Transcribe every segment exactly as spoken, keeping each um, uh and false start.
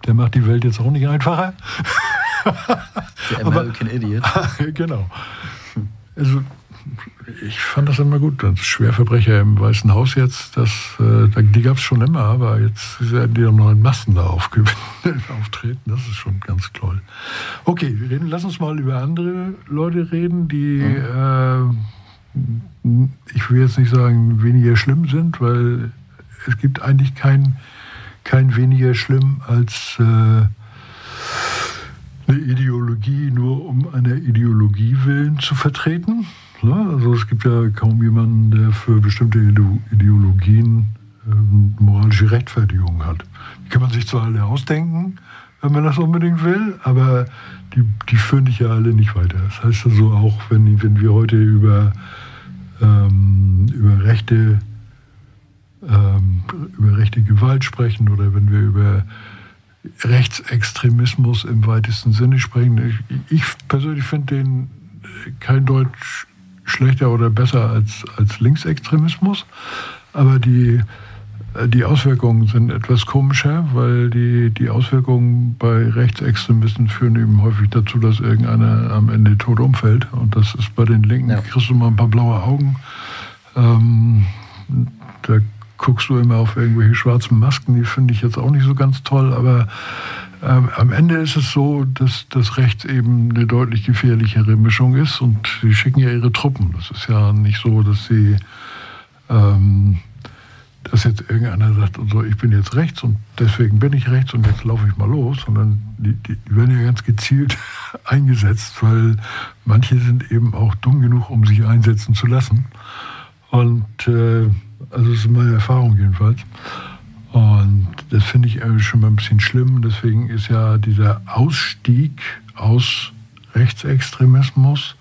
der macht die Welt jetzt auch nicht einfacher. Der American Aber, Idiot. Genau. Also ich fand das immer gut. Das Schwerverbrecher im Weißen Haus jetzt, das, äh, die gab es schon immer, aber jetzt werden die noch in Massen da auftreten. Das ist schon ganz toll. Okay, wir reden, lass uns mal über andere Leute reden, die, mhm. äh, ich will jetzt nicht sagen, weniger schlimm sind, weil es gibt eigentlich kein, kein weniger schlimm als äh, eine Ideologie nur um einer Ideologie willen zu vertreten. Also es gibt ja kaum jemanden, der für bestimmte Ideologien ähm, moralische Rechtfertigung hat. Die kann man sich zwar alle ausdenken, wenn man das unbedingt will, aber die, die führen dich ja alle nicht weiter. Das heißt also auch, wenn, wenn wir heute über, ähm, über, rechte, ähm, über rechte Gewalt sprechen oder wenn wir über Rechtsextremismus im weitesten Sinne sprechen, ich, ich persönlich finde den kein Deutsch schlechter oder besser als, als Linksextremismus, aber die, die Auswirkungen sind etwas komischer, weil die, die Auswirkungen bei Rechtsextremisten führen eben häufig dazu, dass irgendeiner am Ende tot umfällt, und das ist bei den Linken, ja. Kriegst du mal ein paar blaue Augen, ähm, da guckst du immer auf irgendwelche schwarzen Masken, die finde ich jetzt auch nicht so ganz toll, aber Ähm, am Ende ist es so, dass das rechts eben eine deutlich gefährlichere Mischung ist, und sie schicken ja ihre Truppen. Das ist ja nicht so, dass sie, ähm, dass jetzt irgendeiner sagt, so, ich bin jetzt rechts und deswegen bin ich rechts und jetzt laufe ich mal los, sondern die, die werden ja ganz gezielt eingesetzt, weil manche sind eben auch dumm genug, um sich einsetzen zu lassen. Und äh, also das ist meine Erfahrung jedenfalls. Und das finde ich schon mal ein bisschen schlimm. Deswegen ist ja dieser Ausstieg aus Rechtsextremismus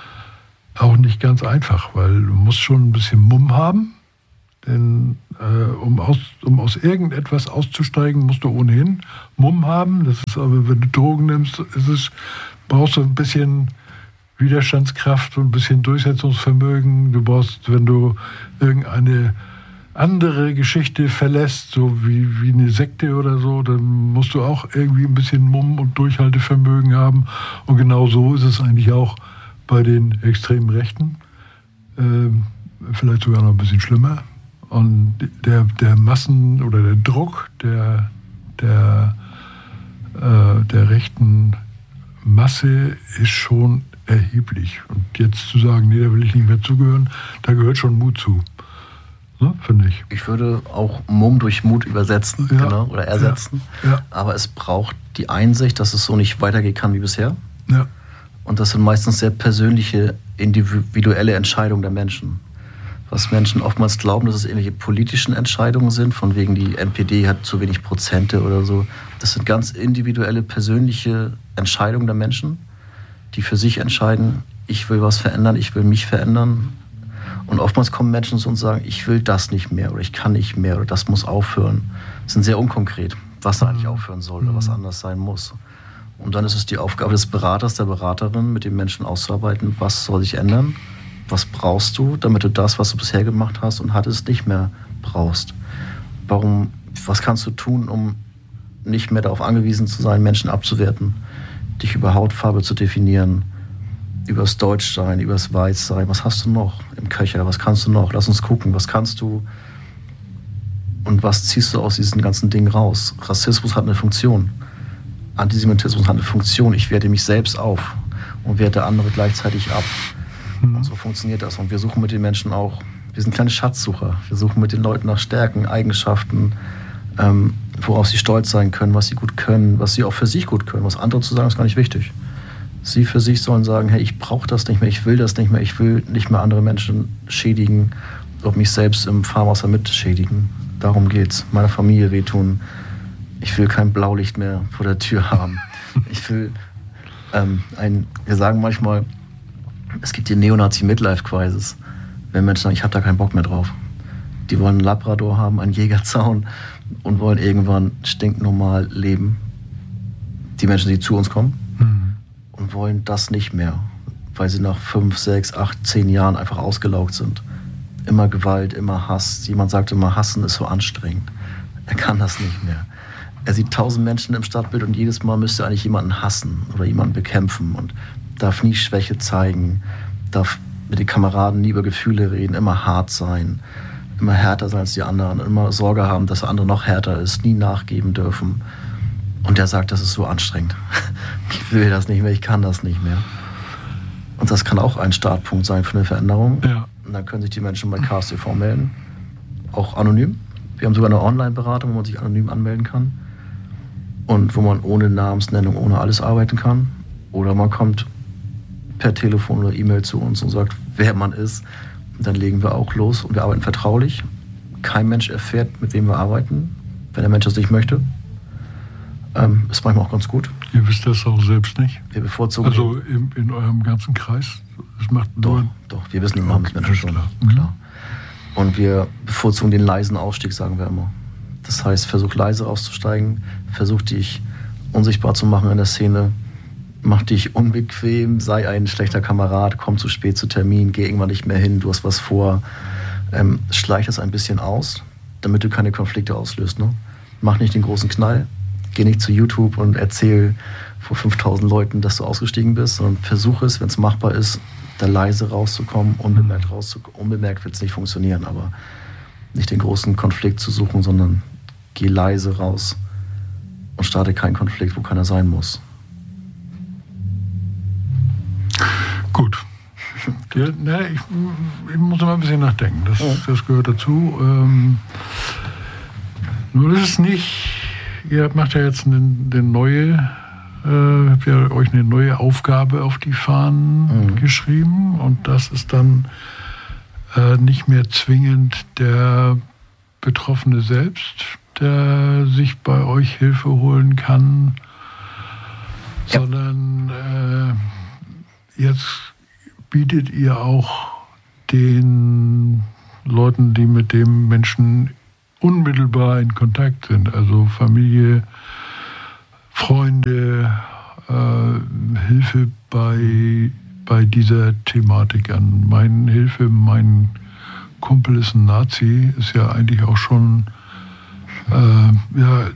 auch nicht ganz einfach, weil du musst schon ein bisschen Mumm haben. Denn äh, um, aus, um aus irgendetwas auszusteigen, musst du ohnehin Mumm haben. Das ist aber, wenn du Drogen nimmst, ist es, brauchst du ein bisschen Widerstandskraft und ein bisschen Durchsetzungsvermögen. Du brauchst, wenn du irgendeine andere Geschichte verlässt, so wie, wie eine Sekte oder so, dann musst du auch irgendwie ein bisschen Mumm und Durchhaltevermögen haben. Und genau so ist es eigentlich auch bei den extremen Rechten. Ähm, vielleicht sogar noch ein bisschen schlimmer. Und der, der Massen- oder der Druck der, der, äh, der rechten Masse ist schon erheblich. Und jetzt zu sagen, nee, da will ich nicht mehr zugehören, da gehört schon Mut zu. Ne, finde ich. Ich würde auch Mumm durch Mut übersetzen, ja, genau, oder ersetzen. Ja, ja. Aber es braucht die Einsicht, dass es so nicht weitergehen kann wie bisher. Ja. Und das sind meistens sehr persönliche, individuelle Entscheidungen der Menschen. Was Menschen oftmals glauben, dass es irgendwelche politischen Entscheidungen sind, von wegen die N P D hat zu wenig Prozente oder so. Das sind ganz individuelle, persönliche Entscheidungen der Menschen, die für sich entscheiden, ich will was verändern, ich will mich verändern. Und oftmals kommen Menschen zu uns und sagen, ich will das nicht mehr oder ich kann nicht mehr oder das muss aufhören. Das sind sehr unkonkret, was da eigentlich aufhören soll oder was anders sein muss. Und dann ist es die Aufgabe des Beraters, der Beraterin, mit den Menschen auszuarbeiten, was soll sich ändern, was brauchst du, damit du das, was du bisher gemacht hast und hattest, nicht mehr brauchst. Warum, was kannst du tun, um nicht mehr darauf angewiesen zu sein, Menschen abzuwerten, dich über Hautfarbe zu definieren, übers Deutschsein, übers Weißsein, was hast du noch im Köcher, was kannst du noch, lass uns gucken, was kannst du und was ziehst du aus diesen ganzen Dingen raus. Rassismus hat eine Funktion, Antisemitismus hat eine Funktion, ich werte mich selbst auf und werte andere gleichzeitig ab. Mhm. Und so funktioniert das und wir suchen mit den Menschen auch, wir sind kleine Schatzsucher, wir suchen mit den Leuten nach Stärken, Eigenschaften, ähm, worauf sie stolz sein können, was sie gut können, was sie auch für sich gut können, was andere zu sagen ist gar nicht wichtig. Sie für sich sollen sagen, hey, ich brauche das nicht mehr, ich will das nicht mehr, ich will nicht mehr andere Menschen schädigen oder mich selbst im Fahrwasser mit schädigen. Darum geht's. Meiner Familie wehtun. Ich will kein Blaulicht mehr vor der Tür haben. Ich will ähm, ein, wir sagen manchmal, es gibt die Neonazi-Midlife-Crisis. Wenn Menschen sagen, ich habe da keinen Bock mehr drauf. Die wollen einen Labrador haben, einen Jägerzaun und wollen irgendwann stinknormal leben. Die Menschen, die zu uns kommen. Und wollen das nicht mehr, weil sie nach fünf, sechs, acht, zehn Jahren einfach ausgelaugt sind. Immer Gewalt, immer Hass. Jemand sagt immer, Hassen ist so anstrengend. Er kann das nicht mehr. Er sieht tausend Menschen im Stadtbild und jedes Mal müsste er eigentlich jemanden hassen oder jemanden bekämpfen und darf nie Schwäche zeigen, darf mit den Kameraden nie über Gefühle reden, immer hart sein, immer härter sein als die anderen, immer Sorge haben, dass der andere noch härter ist, nie nachgeben dürfen. Und der sagt, das ist so anstrengend. Ich will das nicht mehr, ich kann das nicht mehr. Und das kann auch ein Startpunkt sein für eine Veränderung. Ja. Und dann können sich die Menschen bei Chaos T V melden, auch anonym. Wir haben sogar eine Online-Beratung, wo man sich anonym anmelden kann und wo man ohne Namensnennung, ohne alles arbeiten kann. Oder man kommt per Telefon oder E-Mail zu uns und sagt, wer man ist. Und dann legen wir auch los und wir arbeiten vertraulich. Kein Mensch erfährt, mit wem wir arbeiten, wenn der Mensch das nicht möchte. Ähm, ist manchmal auch ganz gut. Ihr wisst das auch selbst nicht? Wir bevorzugen... Also in, in eurem ganzen Kreis? Das macht doch, nur... doch, wir wissen die Namensmenschen schon. Klar. Klar. Und wir bevorzugen den leisen Ausstieg, sagen wir immer. Das heißt, versuch leise auszusteigen, versuch dich unsichtbar zu machen in der Szene, mach dich unbequem, sei ein schlechter Kamerad, komm zu spät zu Termin, geh irgendwann nicht mehr hin, du hast was vor. Ähm, schleich das ein bisschen aus, damit du keine Konflikte auslöst. Ne? Mach nicht den großen Knall, geh nicht zu YouTube und erzähl vor fünftausend Leuten, dass du ausgestiegen bist, sondern versuch es, wenn es machbar ist, da leise rauszukommen, unbemerkt rauszukommen. Unbemerkt wird es nicht funktionieren, aber nicht den großen Konflikt zu suchen, sondern geh leise raus und starte keinen Konflikt, wo keiner sein muss. Gut. Ja, ne, ich, ich muss mal ein bisschen nachdenken. Das, ja. das gehört dazu. Ähm, nur das ist nicht, ihr macht ja jetzt eine, eine neue, äh, habt ja euch eine neue Aufgabe auf die Fahnen mhm. geschrieben und das ist dann äh, nicht mehr zwingend der Betroffene selbst, der sich bei euch Hilfe holen kann, ja. sondern äh, jetzt bietet ihr auch den Leuten, die mit dem Menschen unmittelbar in Kontakt sind, also Familie, Freunde, äh, Hilfe bei, bei dieser Thematik an. Meine Hilfe, mein Kumpel ist ein Nazi, ist ja eigentlich auch schon äh, ja,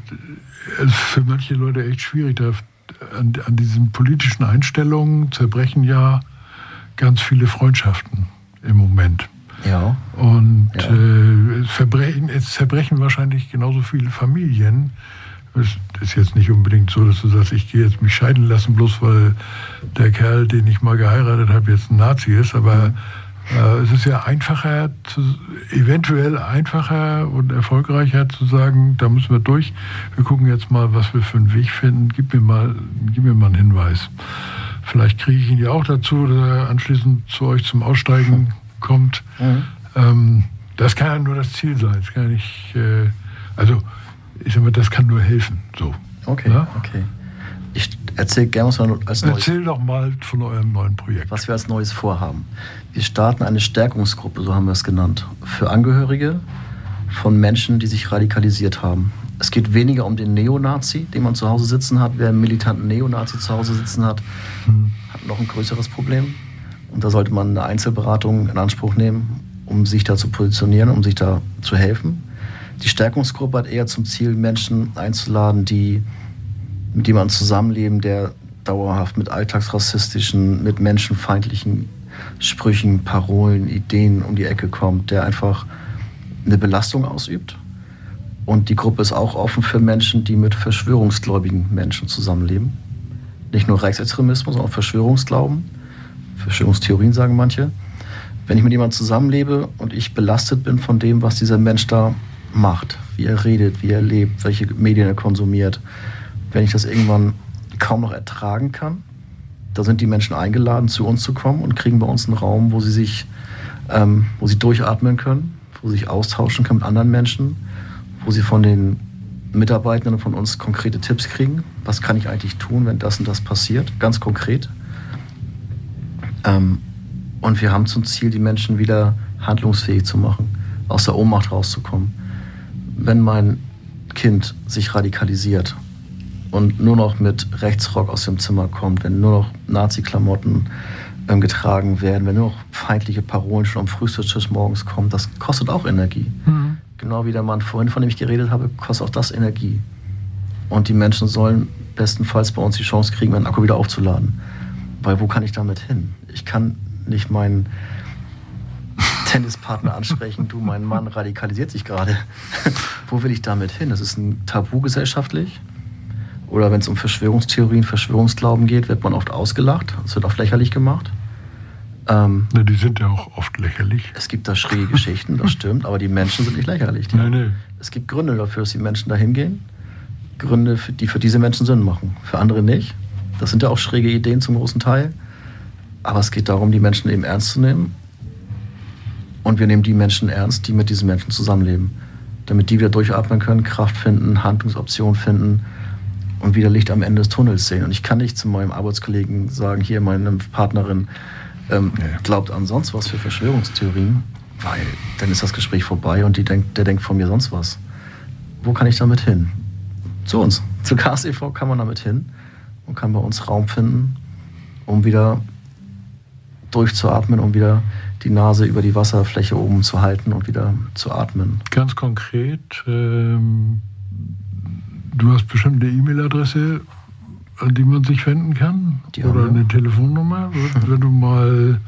für manche Leute echt schwierig. Da, an, an diesen politischen Einstellungen zerbrechen ja ganz viele Freundschaften im Moment. Ja. Und ja. Äh, es, zerbrechen, es zerbrechen wahrscheinlich genauso viele Familien. Es ist jetzt nicht unbedingt so, dass du sagst, ich gehe jetzt mich scheiden lassen, bloß weil der Kerl, den ich mal geheiratet habe, jetzt ein Nazi ist. Aber äh, es ist ja einfacher, zu, eventuell einfacher und erfolgreicher zu sagen, da müssen wir durch. Wir gucken jetzt mal, was wir für einen Weg finden. Gib mir mal, gib mir mal einen Hinweis. Vielleicht kriege ich ihn ja auch dazu, dass er anschließend zu euch zum Aussteigen kommt. Mhm. Ähm, das kann ja nur das Ziel sein. Das kann ja nicht, äh, also ich sag mal, das kann nur helfen. So. Okay, ja? okay. Ich erzähle gerne was als Neues. Erzähl doch mal von eurem neuen Projekt. Was wir als Neues vorhaben. Wir starten eine Stärkungsgruppe, so haben wir es genannt, für Angehörige von Menschen, die sich radikalisiert haben. Es geht weniger um den Neonazi, den man zu Hause sitzen hat. Wer einen militanten Neonazi zu Hause sitzen hat, hm. hat noch ein größeres Problem. Und da sollte man eine Einzelberatung in Anspruch nehmen, um sich da zu positionieren, um sich da zu helfen. Die Stärkungsgruppe hat eher zum Ziel, Menschen einzuladen, die mit jemandem zusammenleben, der dauerhaft mit alltagsrassistischen, mit menschenfeindlichen Sprüchen, Parolen, Ideen um die Ecke kommt, der einfach eine Belastung ausübt. Und die Gruppe ist auch offen für Menschen, die mit verschwörungsgläubigen Menschen zusammenleben. Nicht nur Rechtsextremismus, sondern auch Verschwörungsglauben. Verschwörungstheorien sagen manche. Wenn ich mit jemandem zusammenlebe und ich belastet bin von dem, was dieser Mensch da macht, wie er redet, wie er lebt, welche Medien er konsumiert, wenn ich das irgendwann kaum noch ertragen kann, da sind die Menschen eingeladen, zu uns zu kommen und kriegen bei uns einen Raum, wo sie sich, ähm, wo sie durchatmen können, wo sie sich austauschen können mit anderen Menschen, wo sie von den Mitarbeitenden von uns konkrete Tipps kriegen. Was kann ich eigentlich tun, wenn das und das passiert? Ganz konkret. Ähm, und wir haben zum Ziel, die Menschen wieder handlungsfähig zu machen, aus der Ohnmacht rauszukommen. Wenn mein Kind sich radikalisiert und nur noch mit Rechtsrock aus dem Zimmer kommt, wenn nur noch Nazi-Klamotten ähm, getragen werden, wenn nur noch feindliche Parolen schon am Frühstückstisch morgens kommen, das kostet auch Energie. Mhm. genau wie der Mann vorhin, von dem ich geredet habe, kostet auch das Energie. Und die Menschen sollen bestenfalls bei uns die Chance kriegen, meinen Akku wieder aufzuladen. Weil wo kann ich damit hin? Ich kann nicht meinen Tennispartner ansprechen, du, mein Mann radikalisiert sich gerade. Wo will ich damit hin? Das ist ein Tabu gesellschaftlich. Oder wenn es um Verschwörungstheorien, Verschwörungsglauben geht, wird man oft ausgelacht. Es wird auch lächerlich gemacht. Ähm, Na, die sind ja auch oft lächerlich. Es gibt da schräge Geschichten, das stimmt, aber die Menschen sind nicht lächerlich. Die, nein, nein. Es gibt Gründe dafür, dass die Menschen da hingehen. Gründe, für, die für diese Menschen Sinn machen. Für andere nicht. Das sind ja auch schräge Ideen zum großen Teil. Aber es geht darum, die Menschen eben ernst zu nehmen. Und wir nehmen die Menschen ernst, die mit diesen Menschen zusammenleben. Damit die wieder durchatmen können, Kraft finden, Handlungsoptionen finden und wieder Licht am Ende des Tunnels sehen. Und ich kann nicht zu meinem Arbeitskollegen sagen, hier meine Partnerin ähm, ja. glaubt an sonst was für Verschwörungstheorien, weil dann ist das Gespräch vorbei und die denkt, der denkt von mir sonst was. Wo kann ich damit hin? Zu uns. Zu K S E V kann man damit hin und kann bei uns Raum finden, um wieder durchzuatmen, um wieder die Nase über die Wasserfläche oben zu halten und wieder zu atmen. Ganz konkret, ähm, du hast bestimmt eine E-Mail-Adresse, an die man sich wenden kann? Die oder eine Telefonnummer, wenn du mal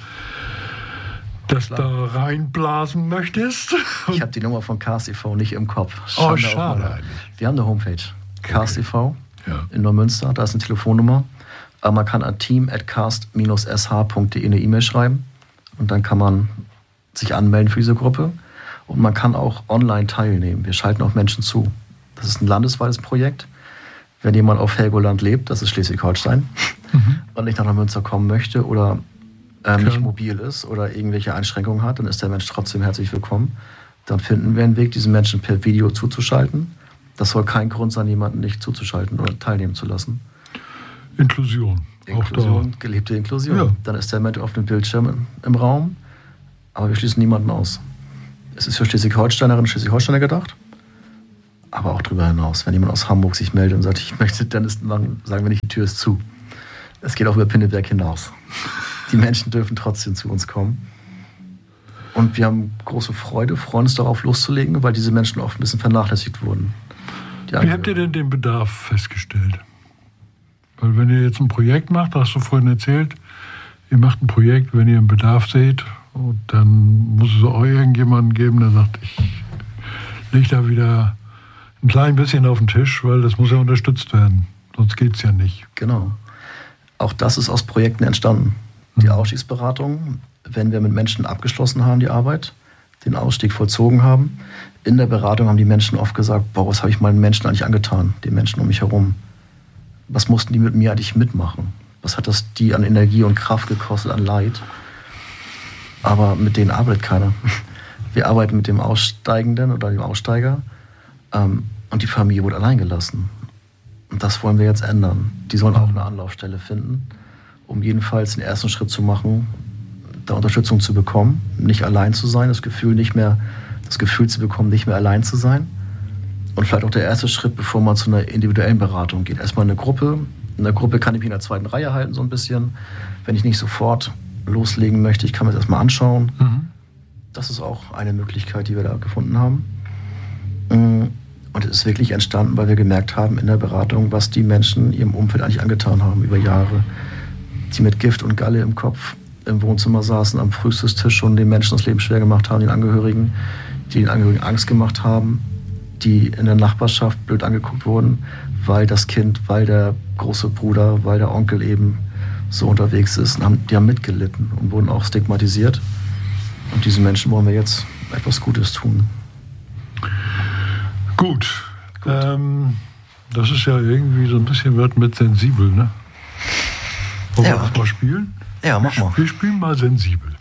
das da reinblasen möchtest? Ich habe die Nummer von K S E V nicht im Kopf. Schande oh, schade eigentlich. Wir haben eine Homepage, okay. K S E V ja. in Neumünster, da ist eine Telefonnummer. Aber man kann an team at cast dash s h punkt d e eine E-Mail schreiben und dann kann man sich anmelden für diese Gruppe und man kann auch online teilnehmen. Wir schalten auch Menschen zu. Das ist ein landesweites Projekt. Wenn jemand auf Helgoland lebt, das ist Schleswig-Holstein, mhm. und nicht nach Neumünster kommen möchte oder ähm, nicht mobil ist oder irgendwelche Einschränkungen hat, dann ist der Mensch trotzdem herzlich willkommen. Dann finden wir einen Weg, diesen Menschen per Video zuzuschalten. Das soll kein Grund sein, jemanden nicht zuzuschalten oder teilnehmen zu lassen. Inklusion. Inklusion, auch da. gelebte Inklusion. Ja. Dann ist der Mensch auf dem Bildschirm im, im Raum, aber wir schließen niemanden aus. Es ist für Schleswig-Holsteinerinnen und Schleswig-Holsteiner gedacht, aber auch darüber hinaus. Wenn jemand aus Hamburg sich meldet und sagt, ich möchte, dann, ist, dann sagen wir nicht, die Tür ist zu. Es geht auch über Pinneberg hinaus. Die Menschen dürfen trotzdem zu uns kommen. Und wir haben große Freude, freuen uns darauf loszulegen, weil diese Menschen oft ein bisschen vernachlässigt wurden. Wie habt ihr denn den Bedarf festgestellt? Weil wenn ihr jetzt ein Projekt macht, hast du vorhin erzählt, ihr macht ein Projekt, wenn ihr einen Bedarf seht, und dann muss es auch irgendjemanden geben, der sagt, ich lege da wieder ein klein bisschen auf den Tisch, weil das muss ja unterstützt werden. Sonst geht es ja nicht. Genau. Auch das ist aus Projekten entstanden. Die Ausstiegsberatung, wenn wir mit Menschen abgeschlossen haben, die Arbeit, den Ausstieg vollzogen haben, in der Beratung haben die Menschen oft gesagt, boah, was habe ich meinen Menschen eigentlich angetan, den Menschen um mich herum? Was mussten die mit mir eigentlich mitmachen? Was hat das die an Energie und Kraft gekostet, an Leid? Aber mit denen arbeitet keiner. Wir arbeiten mit dem Aussteigenden oder dem Aussteiger ähm, und die Familie wurde allein gelassen. Und das wollen wir jetzt ändern. Die sollen auch eine Anlaufstelle finden, um jedenfalls den ersten Schritt zu machen, da Unterstützung zu bekommen, nicht allein zu sein, das Gefühl nicht mehr, das Gefühl zu bekommen, nicht mehr allein zu sein. Und vielleicht auch der erste Schritt, bevor man zu einer individuellen Beratung geht. Erstmal eine Gruppe. In der Gruppe kann ich mich in der zweiten Reihe halten, so ein bisschen. Wenn ich nicht sofort loslegen möchte, ich kann mir das erstmal anschauen. Mhm. Das ist auch eine Möglichkeit, die wir da gefunden haben. Und es ist wirklich entstanden, weil wir gemerkt haben in der Beratung, was die Menschen ihrem Umfeld eigentlich angetan haben über Jahre. Die mit Gift und Galle im Kopf im Wohnzimmer saßen, am Frühstückstisch und den Menschen das Leben schwer gemacht haben, den Angehörigen, die den Angehörigen Angst gemacht haben, die in der Nachbarschaft blöd angeguckt wurden, weil das Kind, weil der große Bruder, weil der Onkel eben so unterwegs ist. Und haben, die haben mitgelitten und wurden auch stigmatisiert. Und diesen Menschen wollen wir jetzt etwas Gutes tun. Gut. Gut. Ähm, das ist ja irgendwie so ein bisschen was mit sensibel, ne? Wollen ja. wir das mal spielen? Ja, mach mal. Wir spielen mal sensibel.